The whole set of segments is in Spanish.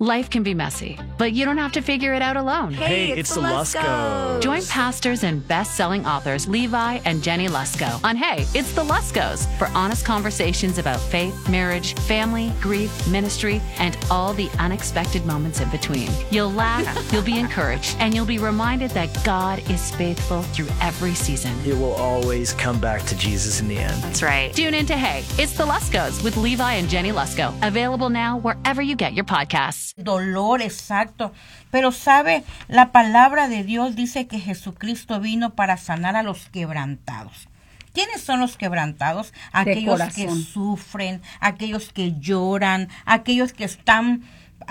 Life can be messy, but you don't have to figure it out alone. Hey, it's the Luskos. Join pastors and best-selling authors Levi and Jenny Lusko on Hey, it's the Luskos for honest conversations about faith, marriage, family, grief, ministry, and all the unexpected moments in between. You'll laugh, you'll be encouraged, and you'll be reminded that God is faithful through every season. It will always come back to Jesus in the end. That's right. Tune in to Hey, it's the Luskos with Levi and Jenny Lusko. Available now wherever you get your podcasts. Dolor, exacto. Pero sabe, la palabra de Dios dice que Jesucristo vino para sanar a los quebrantados. ¿Quiénes son los quebrantados? Aquellos que sufren, aquellos que lloran, aquellos que están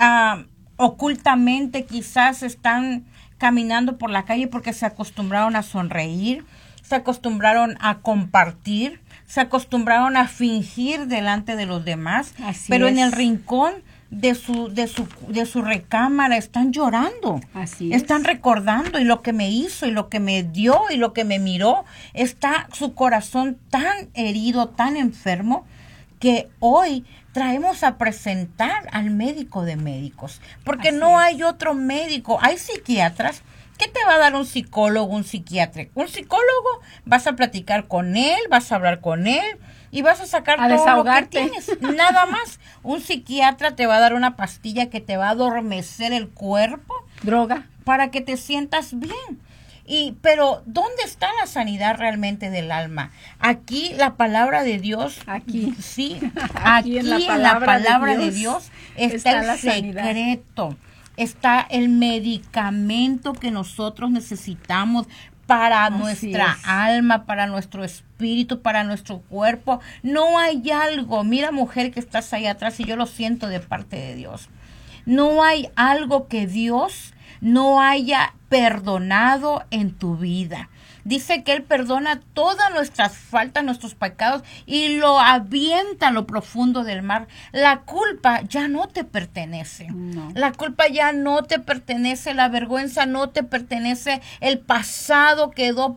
ocultamente, quizás están caminando por la calle porque se acostumbraron a sonreír, se acostumbraron a compartir, se acostumbraron a fingir delante de los demás, pero en el rincón de su recámara están llorando, están recordando y lo que me hizo y lo que me dio y lo que me miró. Está su corazón tan herido, tan enfermo, que hoy traemos a presentar al médico de médicos, porque no hay otro médico. Hay psiquiatras. ¿Qué te va a dar un psicólogo, un psiquiatra? Un psicólogo, vas a platicar con él, vas a hablar con él y vas a sacar todo lo que tienes. Nada más. Un psiquiatra te va a dar una pastilla que te va a adormecer el cuerpo. Droga. Para que te sientas bien. Pero, ¿dónde está la sanidad realmente del alma? Aquí la palabra de Dios. Aquí. Sí. Aquí en la palabra de Dios está el secreto. Está el medicamento que nosotros necesitamos para nuestra alma, para nuestro espíritu, para nuestro cuerpo. No hay algo, mira mujer que estás ahí atrás y yo lo siento de parte de Dios. No hay algo que Dios no haya perdonado en tu vida. Dice que Él perdona todas nuestras faltas, nuestros pecados y lo avienta a lo profundo del mar. La culpa ya no te pertenece. No. La culpa ya no te pertenece, la vergüenza no te pertenece. El pasado quedó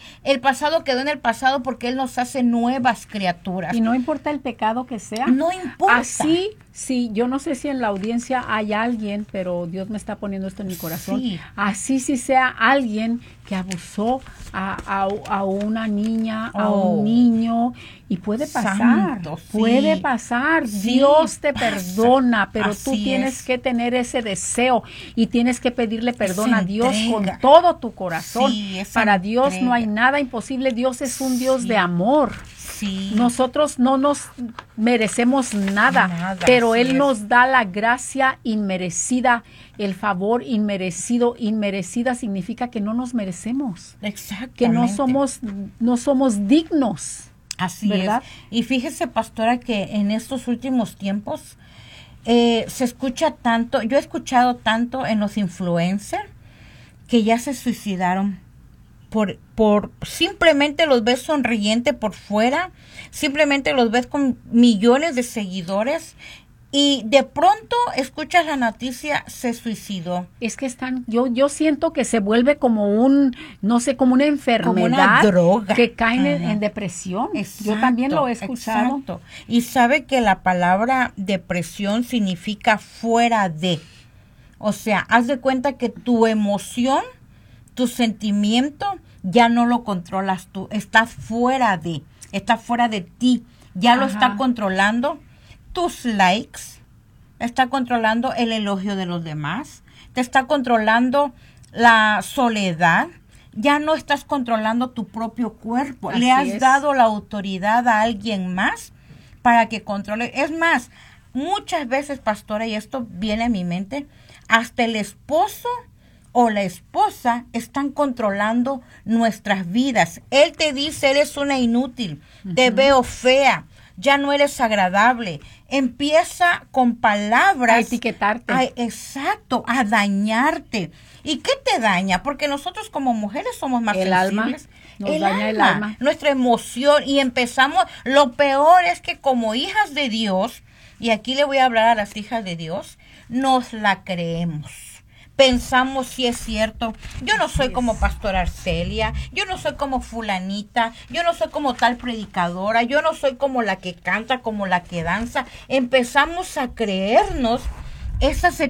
en el pasado porque Él nos hace nuevas criaturas. Y no importa el pecado que sea. No importa. Así, sí, yo no sé si en la audiencia hay alguien, pero Dios me está poniendo esto en mi corazón. Sí. Así sí sea alguien que abusó a una niña, a un niño, y puede pasar, puede pasar, sí, Dios te perdona, pero así tú tienes que tener ese deseo y tienes que pedirle perdón a Dios con todo tu corazón. Sí, para Dios no hay nada imposible, Dios es un Dios de amor. Sí. Nosotros no nos merecemos nada, pero Él nos da la gracia inmerecida, el favor inmerecido. Inmerecida significa que no nos merecemos. Exactamente. Que no somos dignos. Así ¿verdad? Es. Y fíjese, pastora, que en estos últimos tiempos se escucha tanto, yo he escuchado tanto en los influencers que ya se suicidaron. Por simplemente los ves sonriente por fuera, simplemente los ves con millones de seguidores y de pronto escuchas la noticia, se suicidó. Es que yo siento que se vuelve como como una enfermedad, como una droga, que caen en depresión. Exacto, yo también lo he escuchado. Exacto. Y sabe que la palabra depresión significa fuera de. O sea, haz de cuenta que tu emoción, tu sentimiento ya no lo controlas tú, está fuera de ti, ya lo está controlando tus likes, está controlando el elogio de los demás, te está controlando la soledad, ya no estás controlando tu propio cuerpo, le has dado la autoridad a alguien más para que controle. Es más, muchas veces, pastora, y esto viene a mi mente, hasta el esposo o la esposa están controlando nuestras vidas. Él te dice, eres una inútil, te veo fea, ya no eres agradable. Empieza con palabras. A etiquetarte. Exacto, a dañarte. ¿Y qué te daña? Porque nosotros como mujeres somos más sensibles. Nos daña el alma. Nuestra emoción. Y empezamos, lo peor es que como hijas de Dios, y aquí le voy a hablar a las hijas de Dios, nos la creemos. Pensamos si es cierto, yo no soy como pastora Arcelia, yo no soy como fulanita, yo no soy como tal predicadora, yo no soy como la que canta, como la que danza. Empezamos a creernos esas